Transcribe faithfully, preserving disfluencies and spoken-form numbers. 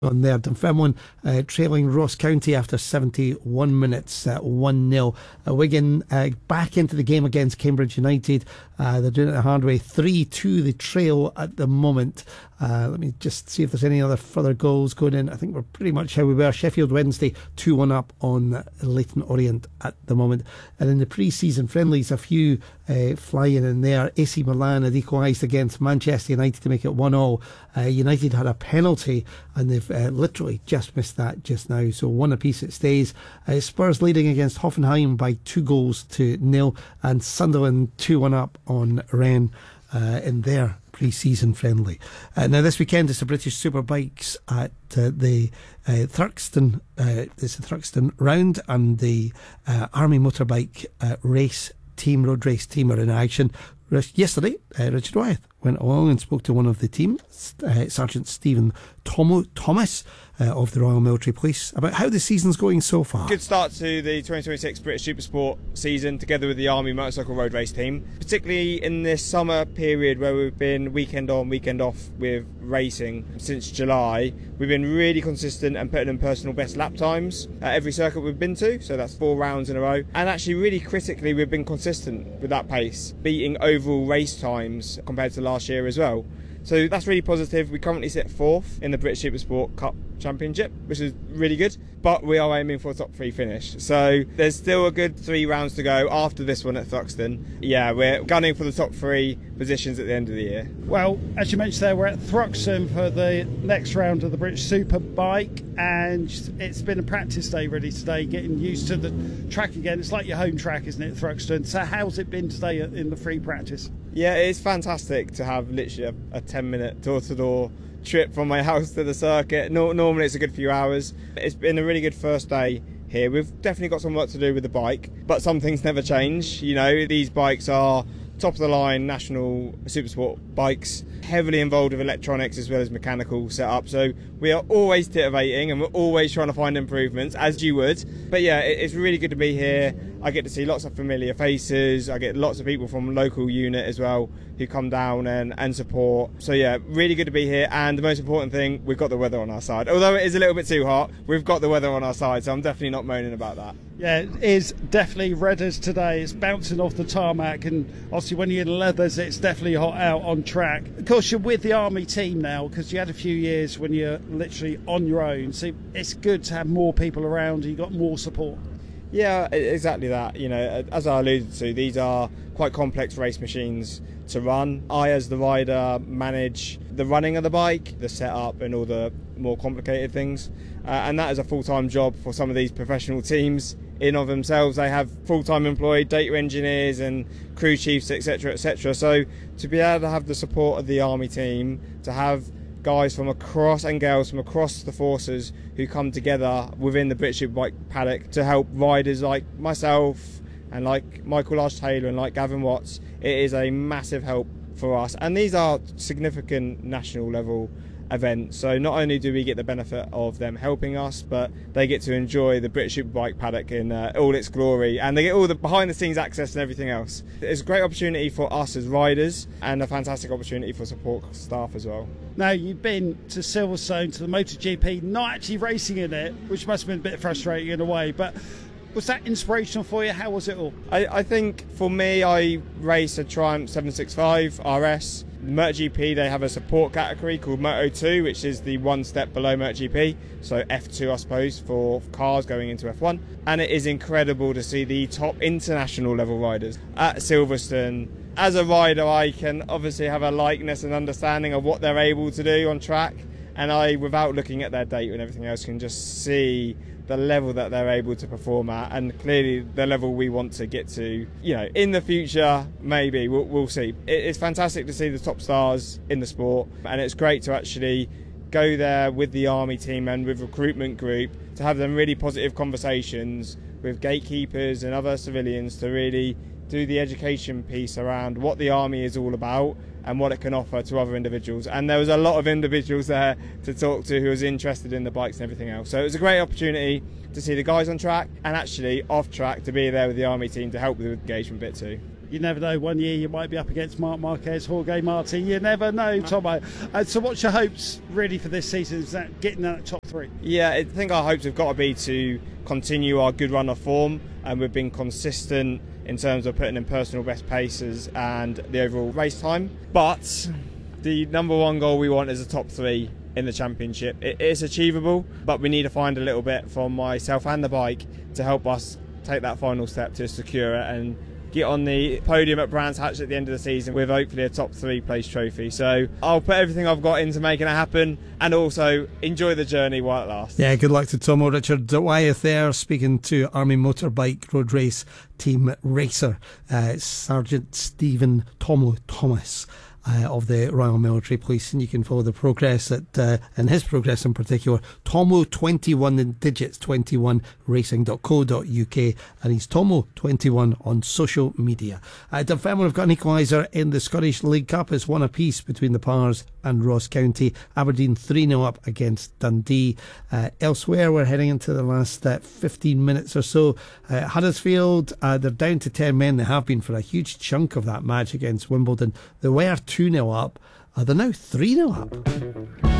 On there, Dunfermline uh, trailing Ross County after seventy-one minutes, uh, one nil. Uh, Wigan uh, back into the game against Cambridge United. Uh, they're doing it the hard way, three two the trail at the moment. Uh, let me just see if there's any other further goals going in. I think we're pretty much how we were. Sheffield Wednesday two one up on Leyton Orient at the moment. And in the pre-season friendlies, a few uh, flying in there. A C Milan had equalised against Manchester United to make it one all. Uh, United had a penalty and they've uh, literally just missed that just now. So one apiece it stays. Uh, Spurs leading against Hoffenheim by two goals to nil. And Sunderland two one up on Rennes uh, in their pre-season friendly. Uh, now this weekend it's the British Superbikes at uh, the uh, Thruxton uh, it's the Thruxton round, and the uh, Army Motorbike uh, race team, road race team are in action. Yesterday, uh, Richard Wyeth went along and spoke to one of the team, uh, Sergeant Stephen Tomo, Thomas uh, of the Royal Military Police, about how the season's going so far. Good start to the twenty twenty-six British Supersport season together with the Army Motorcycle Road Race team, particularly in this summer period where we've been weekend on, weekend off with racing since July. We've been really consistent and putting in personal best lap times at every circuit we've been to, so that's four rounds in a row. And actually really critically we've been consistent with that pace, beating overall race times compared to last year as well. So that's really positive. We currently sit fourth in the British Supersport Cup Championship, which is really good, but we are aiming for a top three finish. So there's still a good three rounds to go after this one at Thruxton. Yeah, we're gunning for the top three positions at the end of the year. Well, as you mentioned there, we're at Thruxton for the next round of the British Superbike, and it's been a practice day really today, getting used to the track again. It's like your home track, isn't it, Thruxton? So how's it been today in the free practice? Yeah, it's fantastic to have literally a, a ten minute door-to-door trip from my house to the circuit. No, normally it's a good few hours. It's been a really good first day here. We've definitely got some work to do with the bike, but some things never change. You know, these bikes are top of the line national supersport bikes, heavily involved with electronics as well as mechanical setup, so we are always titivating and we're always trying to find improvements, as you would. But yeah, it's really good to be here. I get to see lots of familiar faces. I get lots of people from local unit as well who come down and, and support. So yeah, really good to be here. And the most important thing, we've got the weather on our side. Although it is a little bit too hot, we've got the weather on our side, so I'm definitely not moaning about that. Yeah, it is definitely red as today. It's bouncing off the tarmac, and obviously when you're in leathers, it's definitely hot out on track. Of course, you're with the Army team now, because you had a few years when you're literally on your own. So it's good to have more people around. You've got more support. Yeah, exactly that. You know, as I alluded to, these are quite complex race machines to run. I, as the rider, manage the running of the bike, the setup and all the more complicated things. Uh, and that is a full-time job for some of these professional teams in of themselves. They have full-time employed data engineers and crew chiefs, et cetera, et cetera. So to be able to have the support of the Army team, to have guys from across and girls from across the forces who come together within the British Superbike paddock to help riders like myself and like Michael Large Taylor and like Gavin Watts, it is a massive help for us. And these are significant national level events, so not only do we get the benefit of them helping us, but they get to enjoy the British Superbike paddock in uh, all its glory, and they get all the behind the scenes access and everything else. It's a great opportunity for us as riders and a fantastic opportunity for support staff as well. Now, you've been to Silverstone, to the MotoGP, not actually racing in it, which must have been a bit frustrating in a way, but was that inspirational for you? How was it all? I, I think for me, I race a Triumph seven sixty-five R S. MotoGP, they have a support category called Moto two, which is the one step below MotoGP, so F two I suppose for cars going into F one. And it is incredible to see the top international level riders at Silverstone. As a rider, I can obviously have a likeness and understanding of what they're able to do on track, and I, without looking at their data and everything else, can just see the level that they're able to perform at, and clearly the level we want to get to. You know, in the future, maybe we'll, we'll see. It's fantastic to see the top stars in the sport, and it's great to actually go there with the Army team and with recruitment group to have them really positive conversations with gatekeepers and other civilians to really do the education piece around what the Army is all about and what it can offer to other individuals. And there was a lot of individuals there to talk to who was interested in the bikes and everything else. So it was a great opportunity to see the guys on track and actually off track to be there with the Army team to help with the engagement bit too. You never know. One year you might be up against Marc Marquez, Jorge Martin. You never know, Tomo. Uh, so what's your hopes really for this season? Is that getting that top three? Yeah, I think our hopes have got to be to continue our good run of form, and we've been consistent in terms of putting in personal best paces and the overall race time. But the number one goal we want is a top three in the championship. It is achievable, but we need to find a little bit from myself and the bike to help us take that final step to secure it and get on the podium at Brands Hatch at the end of the season with hopefully a top three place trophy. So I'll put everything I've got into making it happen, and also enjoy the journey while it lasts. Yeah, good luck to Tomo. Richard Wyeth there, speaking to Army Motorbike Road Race Team Racer, uh, Sergeant Stephen Tomo Thomas. Uh, of the Royal Military Police, and you can follow the progress at uh, and his progress in particular, Tomo twenty-one in digits twenty-one racing dot co dot uk, and he's Tomo twenty-one on social media. uh, Dunfermline have got an equaliser in the Scottish League Cup. It's one apiece between the Pars and Ross County. Aberdeen three nil up against Dundee. Uh, elsewhere, we're heading into the last uh, fifteen minutes or so. uh, Huddersfield, uh, they're down to ten men. They have been for a huge chunk of that match against Wimbledon. They were two nil up. Uh, they're now three nil up.